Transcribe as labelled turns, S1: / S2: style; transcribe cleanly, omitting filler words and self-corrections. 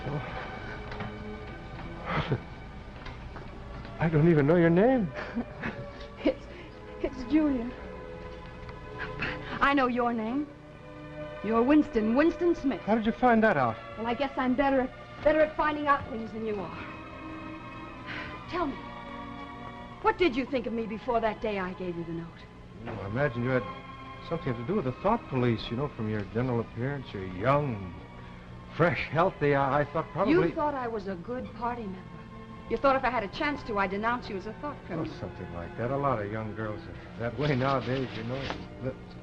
S1: Oh. I don't even know your name.
S2: It's Julia. I know your name. You're Winston Smith.
S1: How did you find that out?
S2: Well, I guess I'm better at finding out things than you are. Tell me, what did you think of me before that day I gave you the note?
S1: Well, I imagine you had something to do with the thought police, you know, from your general appearance. You're young, fresh, healthy. I thought probably...
S2: You thought I was a good party member. You thought if I had a chance to, I'd denounce you as a thought criminal.
S1: Oh, something like that. A lot of young girls are that way nowadays, you know.